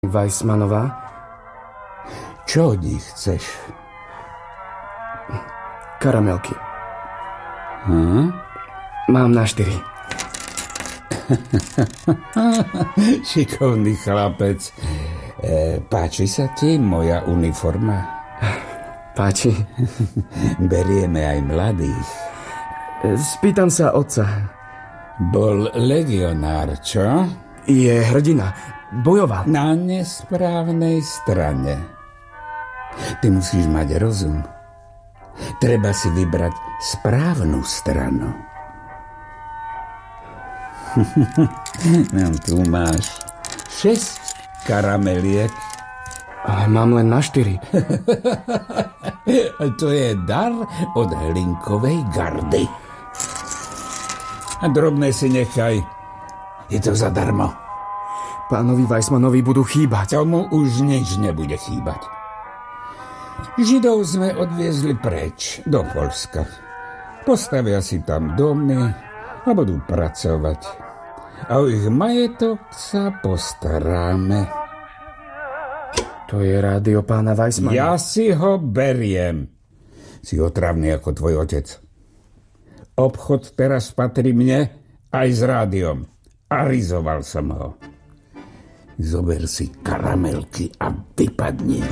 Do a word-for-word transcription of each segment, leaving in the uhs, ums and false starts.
Weissmanová. Čo od nich chceš? Karamelky. Hm? Mám na štyri. Šikovný chlapec. E, páči sa ti moja uniforma? Páči. Berieme aj mladých. Spýtam sa otca. Bol legionár, čo? Je hrdina. Bojoval. Na nesprávnej strane. Ty musíš mať rozum. Treba si vybrať správnu stranu. No, tu máš šesť karameliek. Ale mám len na štyri. To je dar od Hlinkovej gardy. A drobné si nechaj. Je to zadarmo. Pánovi Weissmanovi budú chýbať. Tomu už nič nebude chýbať. Židov sme odviezli preč do Poľska. Postavia si tam domy a budú pracovať. A o ich majetok sa postaráme. To je rádio pána Weissmana. Ja si ho beriem. Si otravný ako tvoj otec. Obchod teraz patrí mne aj s rádiom. Arizoval som ho. Zober si karamelky a vypadni.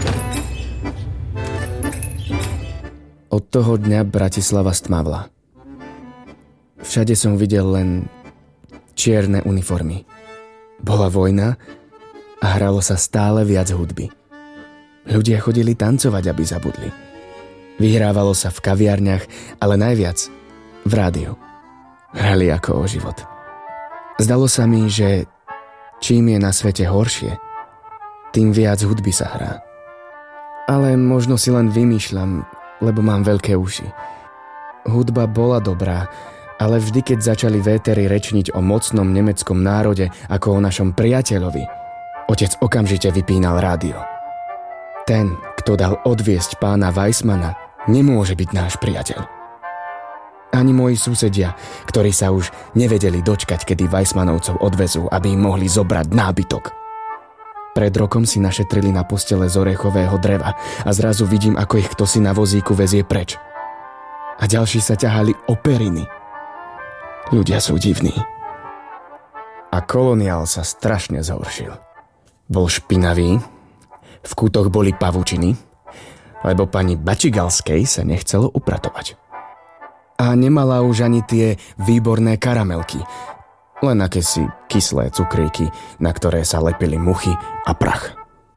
Od toho dňa Bratislava stmavla. Všade som videl len čierne uniformy. Bola vojna a hralo sa stále viac hudby. Ľudia chodili tancovať, aby zabudli. Vyhrávalo sa v kaviarniach, ale najviac v rádiu. Hrali ako o život. Zdalo sa mi, že čím je na svete horšie, tým viac hudby sa hrá. Ale možno si len vymýšľam, lebo mám veľké uši. Hudba bola dobrá, ale vždy, keď začali vétery rečniť o mocnom nemeckom národe ako o našom priateľovi, otec okamžite vypínal rádio. Ten, kto dal odviesť pána Weissmana, nemôže byť náš priateľ. Ani moji susedia, ktorí sa už nevedeli dočkať, kedy Weissmanovcov odvezú, aby im mohli zobrať nábytok. Pred rokom si našetrili na postele z orechového dreva a zrazu vidím, ako ich kto si na vozíku vezie preč. A ďalší sa ťahali o periny. Ľudia sú divní. A koloniál sa strašne zhoršil. Bol špinavý, v kútoch boli pavučiny, lebo pani Bačigalskej sa nechcelo upratovať. A nemala už ani tie výborné karamelky, len akési kyslé cukríky, na ktoré sa lepili muchy a prach.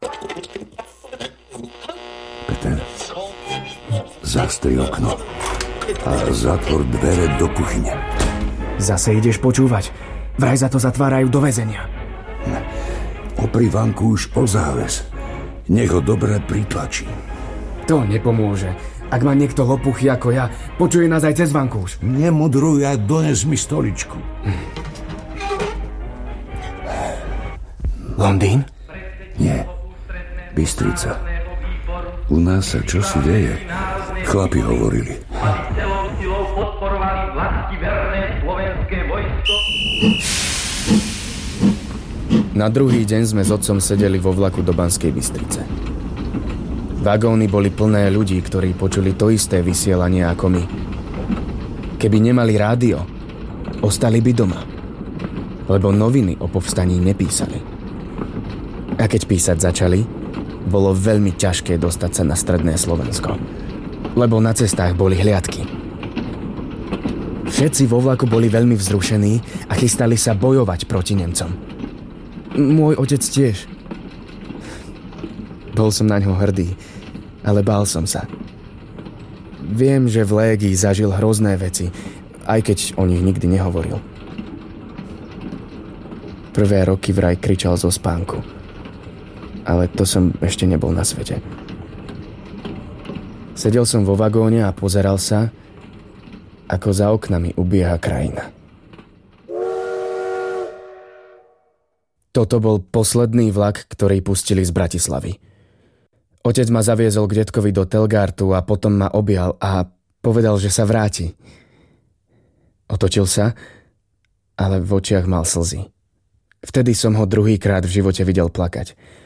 Peter, zastri okno a zatvor dvere do kuchyne. Zase ideš počúvať. Vraj za to zatvárajú do väzenia. Opri vanku už o záves. Nech ho dobre pritlačí. To nepomôže. Ak má niekto lopuchy ako ja, počuje nás aj cez vankúš. Nemudruj a dones mi stoličku. Londýn? Nie. Bystrica. U nás sa čosi deje. Chlapi hovorili. Na druhý deň sme s otcom sedeli vo vlaku do Banskej Bystrice. Vagóny boli plné ľudí, ktorí počuli to isté vysielanie ako my. Keby nemali rádio, ostali by doma, lebo noviny o povstaní nepísali. A keď písať začali, bolo veľmi ťažké dostať sa na stredné Slovensko, lebo na cestách boli hliadky. Všetci vo vlaku boli veľmi vzrušení a chystali sa bojovať proti Nemcom. Môj otec tiež. Bol som na ňo hrdý, ale bál som sa. Viem, že v légii zažil hrozné veci, aj keď o nich nikdy nehovoril. Prvé roky vraj kričal zo spánku, ale to som ešte nebol na svete. Sedel som vo vagóne a pozeral sa, ako za oknami ubieha krajina. Toto bol posledný vlak, ktorý pustili z Bratislavy. Otec ma zaviezol k detkovi do Telgártu a potom ma objal a povedal, že sa vráti. Otočil sa, ale v očiach mal slzy. Vtedy som ho druhýkrát v živote videl plakať.